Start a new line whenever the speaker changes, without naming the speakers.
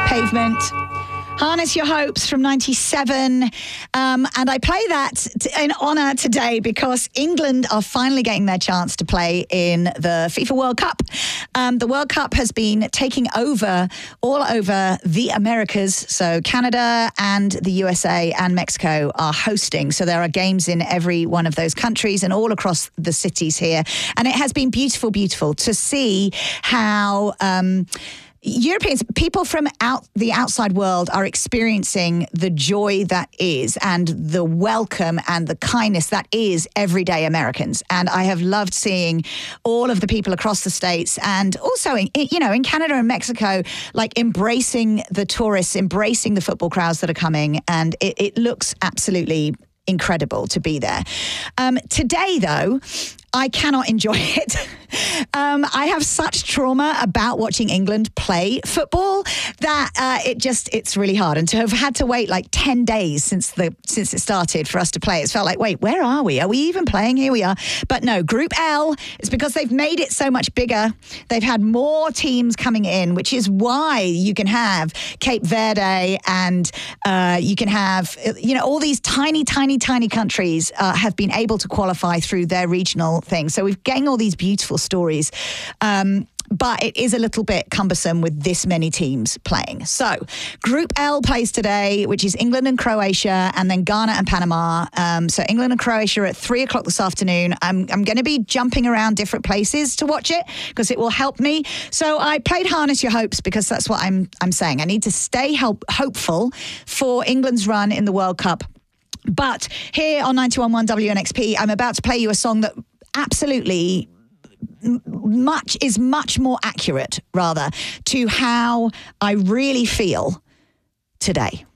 Pavement. Harness Your Hopes from 97. And I play that in honour today because England are finally getting their chance to play in the FIFA World Cup. The World Cup has been taking over all over the Americas. So Canada and the USA and Mexico are hosting. So there are games in every one of those countries and all across the cities here. And it has been beautiful, beautiful to see how Europeans, people from the outside world are experiencing the joy that is and the welcome and the kindness that is everyday Americans. And I have loved seeing all of the people across the States and also in Canada and Mexico, like embracing the tourists, embracing the football crowds that are coming. And it looks absolutely incredible to be there. Today, though, I cannot enjoy it. I have such trauma about watching England play football that it's really hard. And to have had to wait like 10 days since it started for us to play, it's felt like, wait, where are we? Are we even playing? Here we are. But no, Group L is because they've made it so much bigger. They've had more teams coming in, which is why you can have Cape Verde and you can have, all these tiny countries have been able to qualify through their regional thing. So we're getting all these beautiful stories. But it is a little bit cumbersome with this many teams playing. So Group L plays today, which is England and Croatia, and then Ghana and Panama. So England and Croatia at 3:00 this afternoon. I'm going to be jumping around different places to watch it because it will help me. So I played Harness Your Hopes because that's what I'm saying. I need to stay hopeful for England's run in the World Cup. But here on 91.1 WNXP, I'm about to play you a song that absolutely is much more accurate, rather, to how I really feel today.